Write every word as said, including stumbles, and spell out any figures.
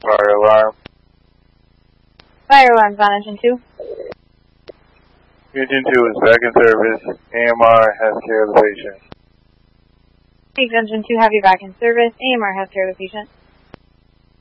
Fire alarm. Fire alarm's on engine two. Engine two is back in service. A M R has care of the patient. Engine two, have you back in service. A M R has care of the patient.